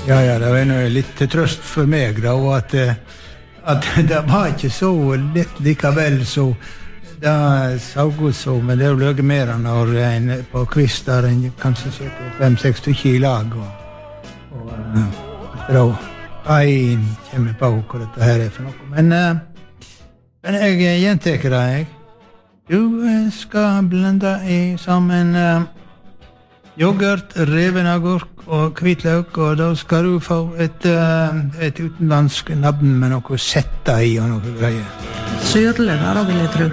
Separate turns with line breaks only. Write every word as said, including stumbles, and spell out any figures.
Ja, ja, det var noe litt til trøst for meg da, og at, at det var ikke så lett likevel, så det så godt så, men det er jo løge mer når en på kvist der en kanskje sitter fem-seks stykker i lag, og, og uh, da en kommer på hva dette her er for noe. Men, uh, men jeg gjenteker det, jeg. Du skal blende i sammen uh, yoghurt, reven agurk og hvitløk, og da skal du få et, uh, et utenlandsk navn med noe setta i og noe greier.
Sydlig, da vil jeg tro.